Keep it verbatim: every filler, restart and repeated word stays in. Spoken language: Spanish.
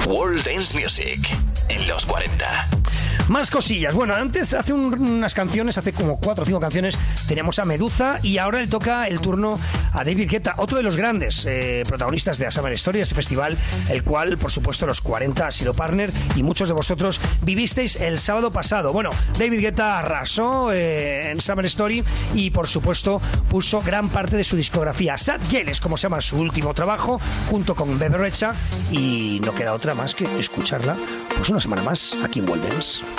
World Dance Music en los cuarenta. Más cosillas. Bueno, antes, hace un, unas canciones, hace como cuatro o cinco canciones, teníamos a Meduza y ahora le toca el turno a David Guetta, otro de los grandes eh, protagonistas de A Summer Story, ese festival, el cual, por supuesto, los cuarenta ha sido partner y muchos de vosotros vivisteis el sábado pasado. Bueno, David Guetta arrasó eh, en Summer Story y, por supuesto, puso gran parte de su discografía. Sad Girl es como se llama su último trabajo, junto con Bebe Rexha, y no queda otra más que escucharla pues una semana más aquí en World Dance.